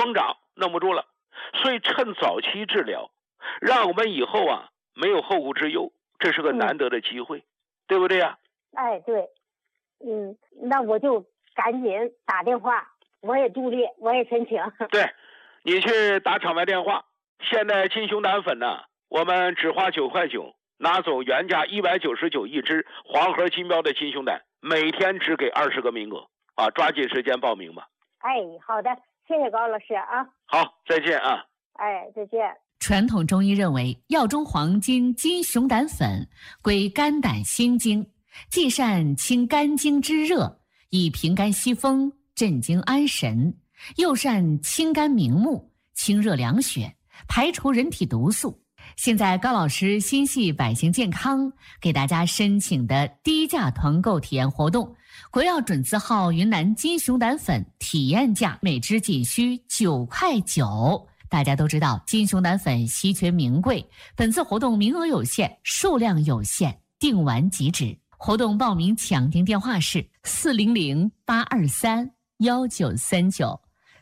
疯长，弄不住了。所以趁早期治疗，让我们以后啊没有后顾之忧，这是个难得的机会，对不对呀？ 哎，对，那我就赶紧打电话，我也助力，我也申请。 对，你去打厂牌电话。现在金熊胆粉呢，我们只花9块9，拿走原价199一支黄河金标的金熊胆，每天只给20个名额啊，抓紧时间报名吧。 哎，好的，谢谢高老师啊。 好，再见啊。 哎，再见。 传统中医认为，药中黄金金熊胆粉归肝胆心经，既善清肝经之热，以平肝息风，镇惊安神，又善清肝明目，清热凉血，排除人体毒素。现在高老师心系百姓健康，给大家申请的低价团购体验活动，国药准字号云南金熊胆粉体验价每支仅需9块9。大家都知道金熊胆粉稀缺名贵，本次活动名额有限，数量有限，订完即止。活动报名抢订电话是400-823-1939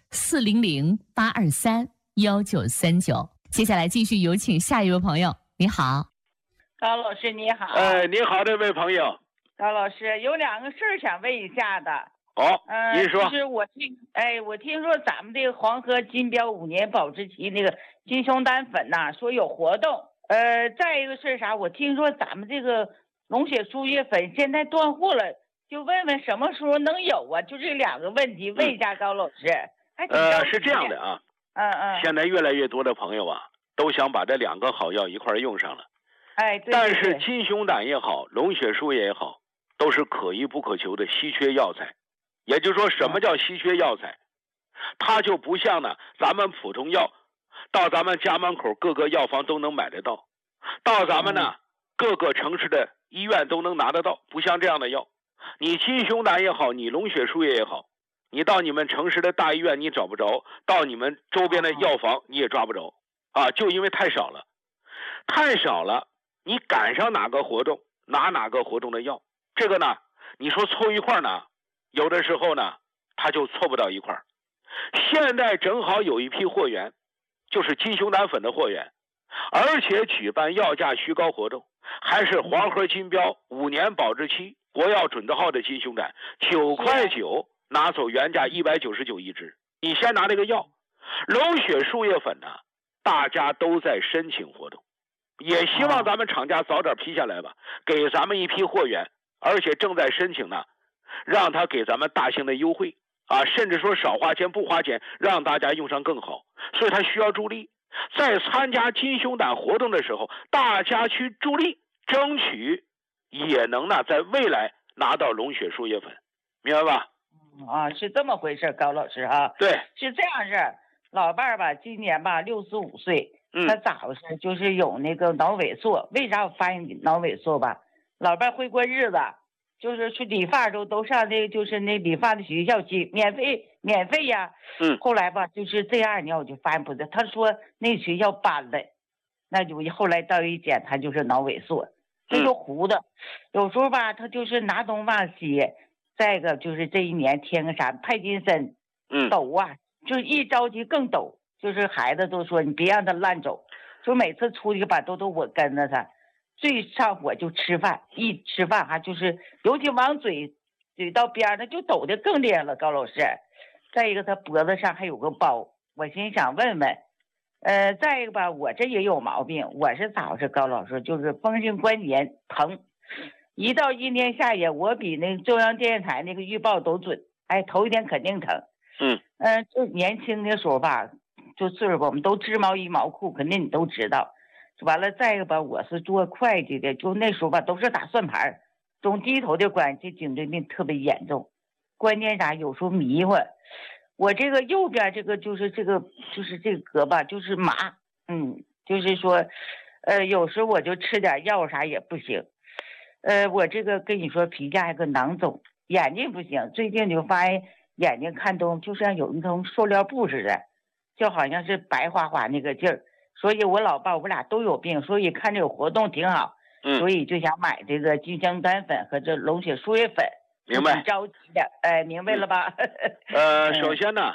400-823-1939。接下来继续有请下一位朋友。你好， 高老师你好。 你好，这位朋友。 高老师有2个事儿想问一下的。 您说。 就是我听说咱们这个黄河金标5年保质期那个金熊胆粉呐，说有活动。再一个是啥？我听说咱们这个龙血输液粉现在断货了，就问问什么时候能有啊？就这2个问题问一下高老师。 是这样的啊。现在越来越多的朋友啊，都想把这2个好药一块用上了。 对。 但是金熊胆也好，龙血输液也好，都是可遇不可求的稀缺药材。也就是说，什么叫稀缺药材？它就不像呢咱们普通药，到咱们家门口各个药房都能买得到，到咱们呢各个城市的医院都能拿得到，不像这样的药。你金熊胆也好，你龙血输液也好，你到你们城市的大医院你找不着，到你们周边的药房你也抓不着啊，就因为太少了，你赶上哪个活动拿哪个活动的药，这个呢你说凑一块呢，有的时候呢它就凑不到一块。现在正好有一批货源，就是金熊胆粉的货源，而且举办药价虚高活动，还是黄河金标5年保质期国药准字号的金熊胆，9块9拿走原价199一支。你先拿这个药。龙血输液粉呢，大家都在申请活动，也希望咱们厂家早点批下来吧，给咱们一批货源，而且正在申请呢，让他给咱们大型的优惠啊，甚至说少花钱不花钱，让大家用上更好。所以他需要助力，在参加金熊胆活动的时候，大家去助力，争取也能呢在未来拿到龙血输液粉，明白吧？ 是这么回事，高老师啊。 对， 是这样式。老伴儿吧，今年吧65岁，他咋回事？就是有那个脑萎缩。为啥我发现脑萎缩吧？老伴儿会过日子，就是去理发都上那就是那理发的学校去，免费呀。后来吧，就是这2年我就发现不对，他说那学校搬了，那就后来到一检查就是脑萎缩，这就糊的。有时候吧，他就是拿东忘西。再一个就是这1年添个啥派金森，抖啊，就是一着急更抖。就是孩子都说你别让他乱走，就每次出去吧都我跟着他。最上火就吃饭，一吃饭就是尤其往嘴到边上就抖得更厉害了，高老师。再一个他脖子上还有个包，我心想问问。再一个吧，我这也有毛病，我是咋回事？高老师就是风湿关节疼。一到1年夏天，我比那个中央电视台那个预报都准。头一天肯定疼。就年轻的时候吧，就岁数我们都织毛衣毛裤，肯定你都知道。完了，再一个吧，我是做会计的，就那时候吧都是打算盘，总低头的关系，颈椎病特别严重。关键啥？有时候迷糊。我这个右边这个就是这个胳膊就是麻，就是说，有时候我就吃点药啥也不行。我这个跟你说，皮下还个囊肿，眼睛不行，最近就发现眼睛看东就像有一层塑料布似的，就好像是白花花那个劲儿。所以我老爸我俩都有病，所以看这个活动挺好，所以就想买这个金熊胆粉和这龙血输液粉。 明白？ 着急的，明白了吧？ 首先呢，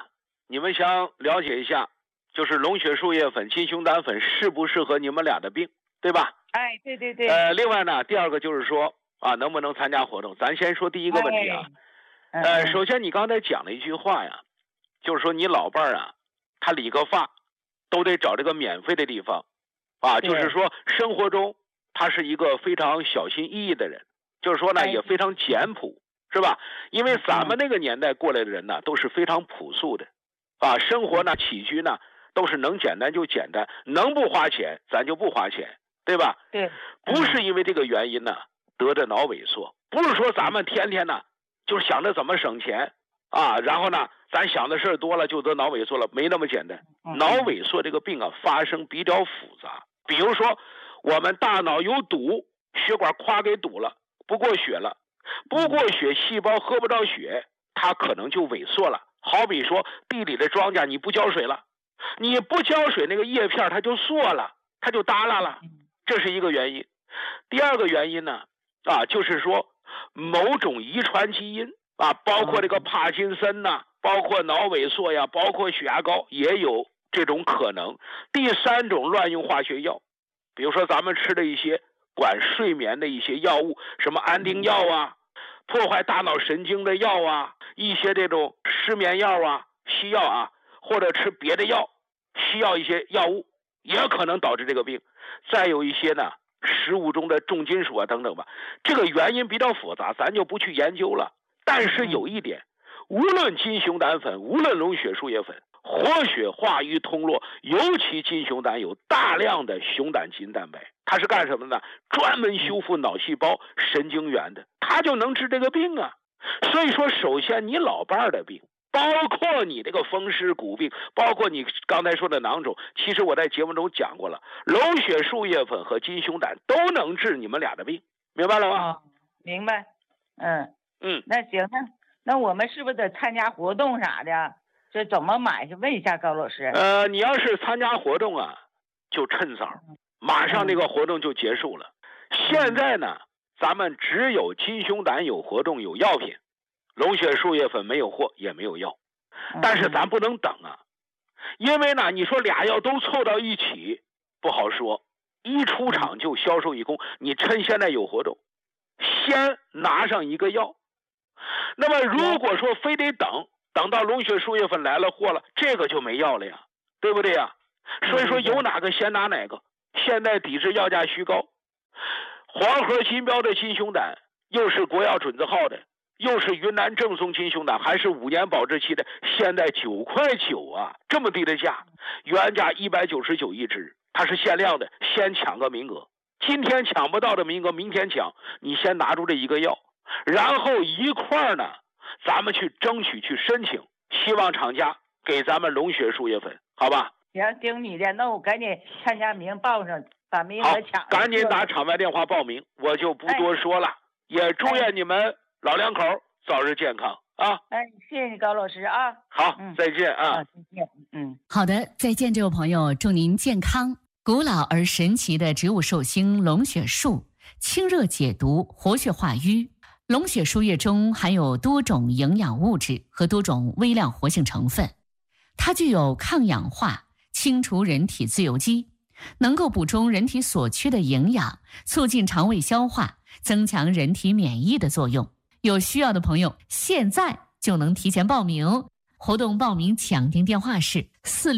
你们想了解一下，就是龙血树叶粉、金熊胆粉适不适合你们俩的病，对吧？ 哎，对对对。 另外呢，第二个就是说啊，能不能参加活动？咱先说第一个问题啊。首先你刚才讲了一句话呀，就是说你老伴儿啊，他理个发都得找这个免费的地方啊，就是说生活中他是一个非常小心翼翼的人，就是说呢也非常简朴，是吧？因为咱们那个年代过来的人呢，都是非常朴素的啊，生活呢起居呢都是能简单就简单，能不花钱咱就不花钱，对吧？ 对。 不是因为这个原因呢得的脑萎缩，不是说咱们天天呢就想着怎么省钱啊，然后呢咱想的事多了就得脑萎缩了，没那么简单。脑萎缩这个病啊发生比较复杂，比如说我们大脑有堵，血管夸给堵了，不过血了，不过血细胞喝不到血，它可能就萎缩了。好比说地里的庄稼你不浇水了，你不浇水那个叶片它就缩了，它就耷拉了，这是一个原因。第二个原因呢就是说某种遗传基因啊，包括这个帕金森呐，包括脑萎缩呀，包括血压高也有这种可能。第三种乱用化学药，比如说咱们吃的一些管睡眠的一些药物，什么安定药啊，破坏大脑神经的药啊，一些这种失眠药啊、西药啊，或者吃别的药，需要一些药物，也可能导致这个病。再有一些呢，食物中的重金属啊等等吧，这个原因比较复杂，咱就不去研究了。但是有一点，无论金熊胆粉，无论龙血树叶粉，活血化瘀通络，尤其金熊胆有大量的熊胆基因蛋白，它是干什么的？专门修复脑细胞神经元的，它就能治这个病啊。所以说首先你老伴儿的病，包括你这个风湿骨病，包括你刚才说的囊肿，其实我在节目中讲过了，龙血树叶粉和金熊胆都能治你们俩的病，明白了吗？ 明白。那行，那我们是不是得参加活动啥的？这怎么买？问一下高老师。 你要是参加活动啊，就趁早，马上这个活动就结束了。现在呢，咱们只有金熊胆有活动有药品，龙血树叶粉没有货也没有药，但是咱不能等啊，因为呢，你说俩药都凑到一起不好说，一出场就销售一空。你趁现在有活动，先拿上一个药。那么如果说非得等到龙血树叶粉来了货了，这个就没药了呀，对不对呀？所以说有哪个先拿哪个。现在抵制药价虚高，黄河金标的金熊胆又是国药准字号的，又是云南正宗金熊胆，还是5年保质期的，现在9.9块啊，这么低的价，原价199一支，它是限量的，先抢个名额。今天抢不到的名额明天抢，你先拿出这一个药，然后一块呢咱们去争取去申请，希望厂家给咱们龙血树叶粉，好吧？ 行，听你的，那我赶紧参加名报上，把名额抢。 赶紧打场外电话报名，我就不多说了。也祝愿你们老两口早日健康啊！ 谢谢你高老师啊！ 好，再见啊！ 再见。 好的，再见，这位朋友，祝您健康。古老而神奇的植物寿星龙血树，清热解毒，活血化瘀。龙血树叶中含有多种营养物质和多种微量活性成分，它具有抗氧化、清除人体自由基，能够补充人体所缺的营养，促进肠胃消化，增强人体免疫的作用。有需要的朋友现在就能提前报名，活动报名抢订电话是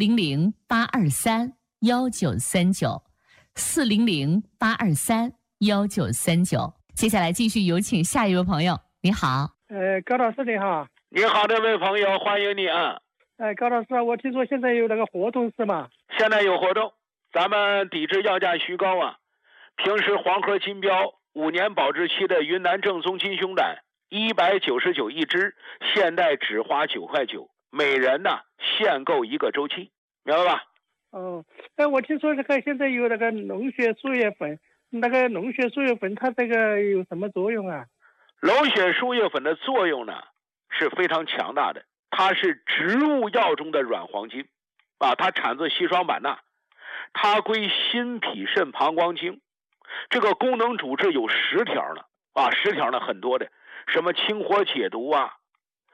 400-823-1939 400-823-1939。接下来继续有请下一位朋友。你好。 高老师你好。 你好，这位朋友，欢迎你啊。 高老师，我听说现在有那个活动是吗？ 现在有活动，咱们抵制药价虚高啊。平时黄河金标5年保质期的云南正宗金熊胆199一支，现在只花9.9块，每人呢限购1个周期，明白吧？ 我听说这个现在有那个龙血树叶粉，那个龙血树叶粉它这个有什么作用啊？ 龙血树叶粉的作用呢是非常强大的，它是植物药中的软黄金啊，它产自西双版纳，它归心脾肾膀胱经，这个功能主治有10条呢啊，10条呢很多的，什么清火解毒啊，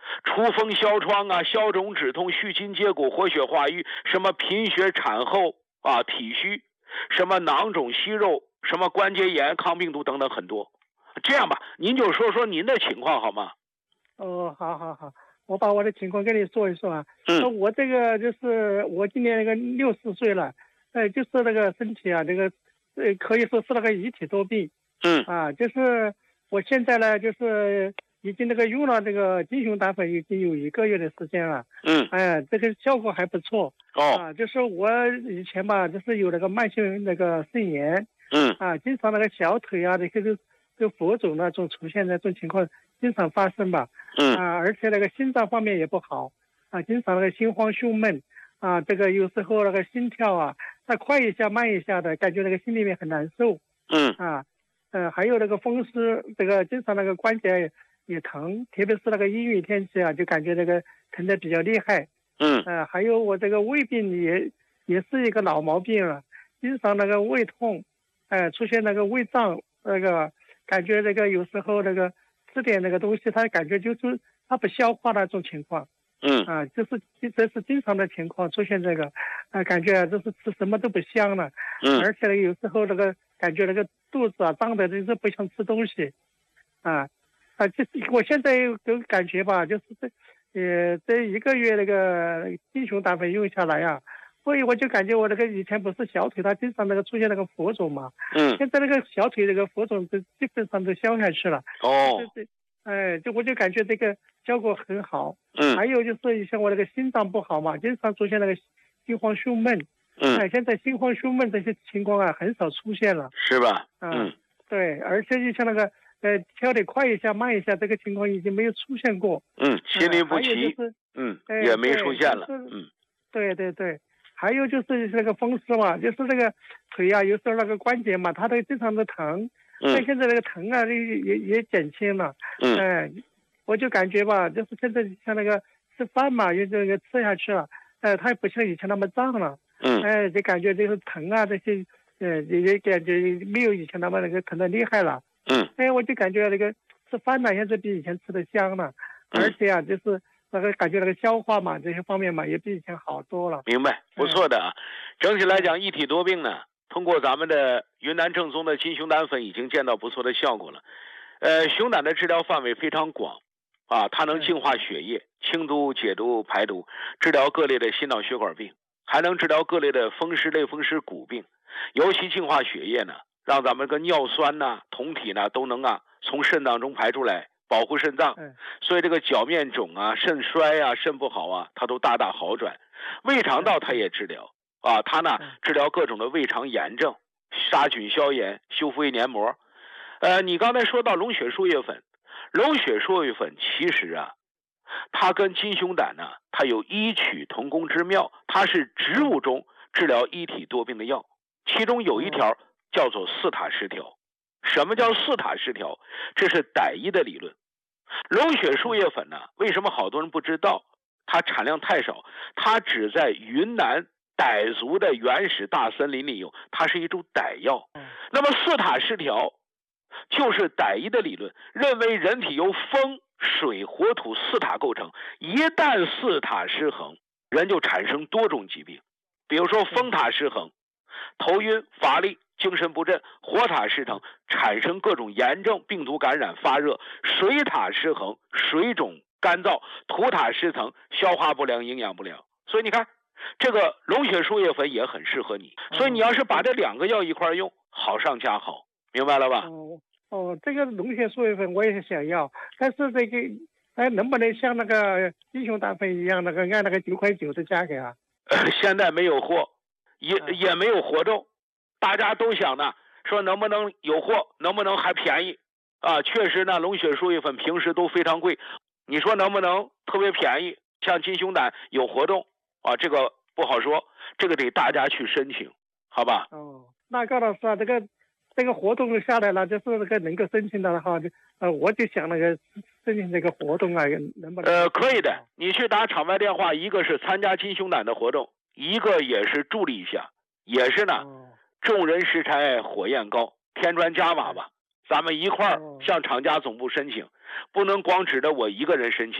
除风消疮啊，消肿止痛，续筋接骨，活血化瘀，什么贫血产后啊，体虚，什么囊肿息肉，什么关节炎，抗病毒等等很多。这样吧，您就说说您的情况好吗？ 好，我把我的情况跟你说一说啊。我这个就是我今年那个60岁了，就是那个身体啊，这个可以说是那个一体多病。就是我现在呢，就是已经那个用了这个金熊胆粉已经有1个月的时间了。这个效果还不错。就是我以前吧，就是有那个慢性那个肾炎。经常那个小腿啊这些就浮肿那种出现那种情况经常发生吧。而且那个心脏方面也不好经常那个心慌胸闷这个有时候那个心跳它快一下慢一下的，感觉那个心里面很难受。还有那个风湿，这个经常那个关节也疼，特别是那个阴雨天气就感觉那个疼得比较厉害。还有我这个胃病也是一个老毛病了，经常那个胃痛，出现那个胃胀，那个感觉那个有时候那个吃点那个东西，他感觉就是他不消化那种情况。这是经常的情况出现这个，感觉就是吃什么都不香了。而且有时候那个感觉那个肚子胀的，就是不想吃东西。就是我现在有感觉吧，就是这1个月那个金熊胆粉用下来所以我就感觉我那个以前不是小腿它经常那个出现那个浮肿嘛。现在那个小腿那个浮肿都基本上都消下去了。我就感觉这个效果很好。还有就是以前我那个心脏不好嘛，经常出现那个心慌胸闷。现在心慌胸闷这些情况很少出现了。 是吧？ 对，而且就像那个跳得快一下慢一下，这个情况已经没有出现过。 心律不齐。也没出现了。 对。还有就是那个风湿嘛，就是那个腿有时候那个关节嘛，它都经常的疼。但现在那个疼也减轻了。我就感觉吧，就是现在像那个吃饭嘛，有这个吃下去了，它也不像以前那么胀了。就感觉就是疼这些，也感觉没有以前那么那个疼的厉害了。我就感觉那个吃饭呢，现在比以前吃的香了。而且就是那个感觉那个消化嘛，这些方面嘛，也比以前好多了。 明白，不错的整体来讲，一体多病呢，通过咱们的云南正宗的金熊胆粉已经见到不错的效果了。熊胆的治疗范围非常广它能净化血液，清毒解毒排毒，治疗各类的心脑血管病，还能治疗各类的风湿类风湿骨病。尤其净化血液呢，让咱们个尿酸酮体都能从肾脏中排出来，保护肾脏。所以这个脚面肿肾衰肾不好它都大大好转。胃肠道它也治疗它呢治疗各种的胃肠炎症，杀菌消炎，修复胃黏膜。你刚才说到龙血树叶粉，龙血树叶粉其实它跟金熊胆它有异曲同工之妙，它是植物中治疗一体多病的药，其中有一条叫做4塔失调。什么叫4塔失调？这是傣医的理论。龙血树叶粉为什么好多人不知道？它产量太少，它只在云南傣族的原始大森林里有，它是一株傣药。那么4塔失调就是傣医的理论，认为人体由风水火土4塔构成，一旦4塔失衡，人就产生多种疾病。比如说风塔失衡，头晕乏力精神不振；火塔失衡，产生各种炎症，病毒感染发热；水塔失衡，水肿干燥；土塔失衡，消化不良营养不良。所以你看这个龙血树叶粉也很适合你。所以你要是把这2个药一块用，好上加好，明白了吧？ 这个龙血树叶粉我也想要，但是这个能不能像那个金熊胆粉一样，那个按那个9.9块的价格现在没有货，也没有活动，大家都想呢，说能不能有货，能不能还便宜确实呢，龙血树叶粉平时都非常贵，你说能不能特别便宜？像金熊胆有活动这个不好说，这个得大家去申请，好吧？ 那高老师这个活动下来了，就是那个能够申请的话，我就想那个申请这个活动能不能？ 可以的，你去打场外电话，一个是参加金熊胆的活动，一个也是助力一下，也是呢，众人拾柴火焰高，添砖加瓦吧，咱们一块儿向厂家总部申请，不能光指着我一个人申请，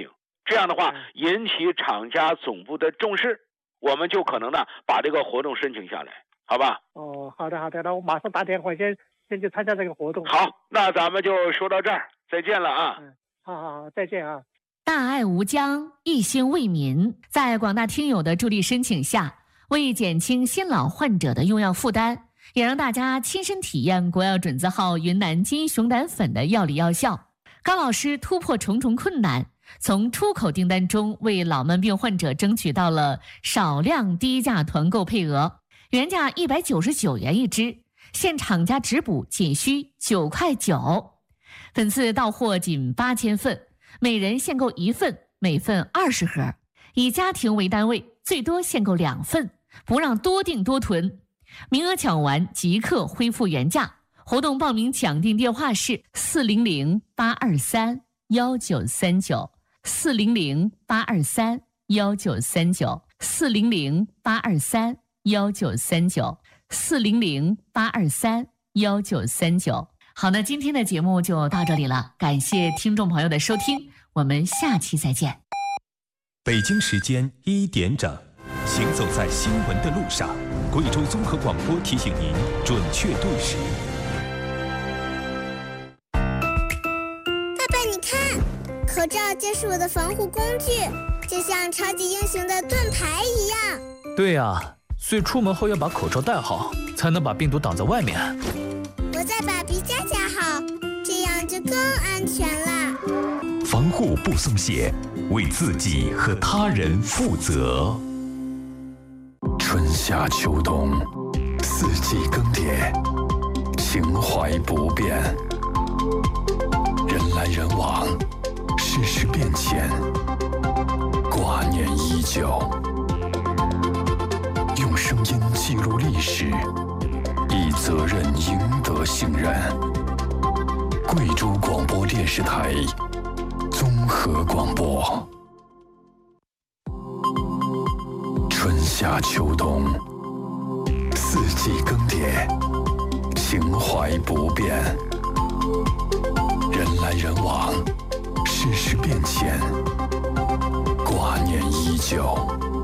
这样的话引起厂家总部的重视，我们就可能呢把这个活动申请下来，好吧？ 哦，好的，那我马上打电话先去参加这个活动。 好，那咱们就说到这儿，再见了啊！ 好，再见啊！ 大爱无疆，一心为民，在广大听友的助力申请下，为减轻新老患者的用药负担，也让大家亲身体验国药准字号云南金熊胆粉的药理药效。高老师突破重重困难，从出口订单中为老慢病患者争取到了少量低价团购配额，原价199元一支，现厂家直补仅需9块9，本次到货仅8000份，每人限购1份，每份20盒，以家庭为单位，最多限购2份，不让多订多囤，名额抢完即刻恢复原价。活动报名抢订电话是400-823-1939 400-823-1939 400-823-1939 400-823-1939。好，那今天的节目就到这里了，感谢听众朋友的收听，我们下期再见。 北京时间1点整，行走在新闻的路上，贵州综合广播提醒您准确对时。 爸爸，你看，口罩就是我的防护工具，就像超级英雄的盾牌一样。 对呀，所以出门后要把口罩戴好，才能把病毒挡在外面。 我再把鼻夹夹好，这样就更安全了。 防护不松懈，为自己和他人负责。 春夏秋冬，四季更迭，情怀不变。人来人往，世事变迁，挂念依旧。用声音记录历史，以责任赢得信任。贵州广播电视台综合广播。春夏秋冬，四季更迭，情怀不变。人来人往，世事变迁，挂念依旧。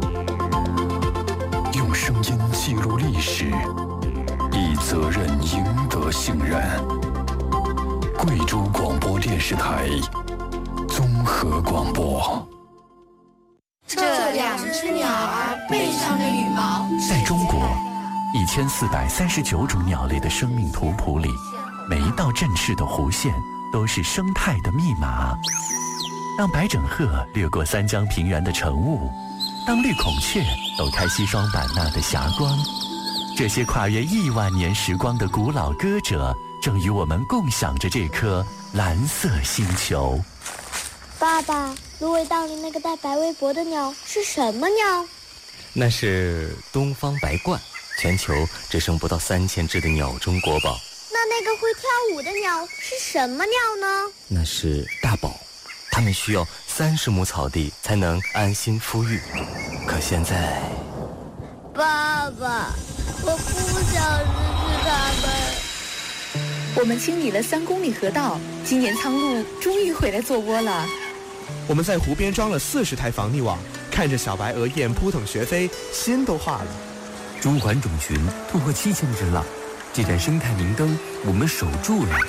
用声音记录历史，以责任赢得信任。贵州广播电视台综合广播。 这两只鸟儿背上的羽毛。 在中国1439种鸟类的生命图谱里，每一道振翅的弧线都是生态的密码。当白枕鹤掠过三江平原的晨雾，当绿孔雀抖开西双版纳的霞光，这些跨越1万年时光的古老歌者，正与我们共享着这颗蓝色星球。 爸爸，芦苇荡里那个带白围脖的鸟是什么鸟？ 那是东方白鹳，全球只剩不到3000只的鸟中国宝。 那个会跳舞的鸟是什么鸟呢？ 那是大宝，它们需要30亩草地才能安心孵育。可现在， 爸爸，我不想失去它们。 我们清理了3公里河道，今年苍鹭终于回来做窝了。 我们在湖边装了40台防溺网，看着小白鹅雁扑腾学飞，心都化了。 中环种群突破7000只了，这盏生态明灯我们守住了。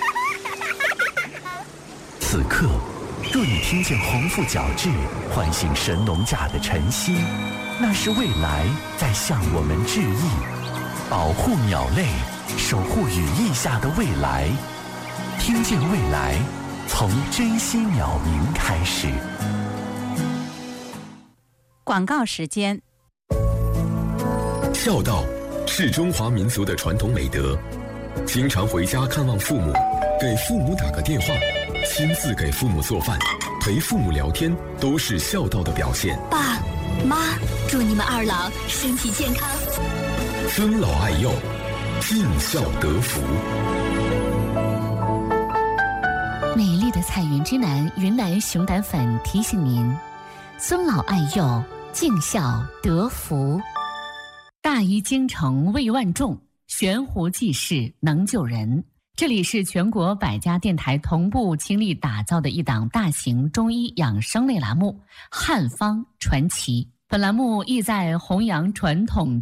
此刻，若你听见鸿鹄角徵唤醒神农架的晨曦，那是未来在向我们致意。保护鸟类，守护羽翼下的未来，听见未来，从珍惜鸟鸣开始。 广告时间。 孝道是中华民族的传统美德，经常回家看望父母，给父母打个电话，亲自给父母做饭，陪父母聊天，都是孝道的表现。 爸妈，祝你们2老身体健康， 尊老爱幼，尽孝得福。 美丽的彩云之南云南熊胆粉提醒您：尊老爱幼，尽孝得福。大医精诚为万众，悬壶济世能救人。 这里是全国百家电台同步倾力打造的一档大型中医养生类栏目《汉方传奇》。本栏目意在弘扬传统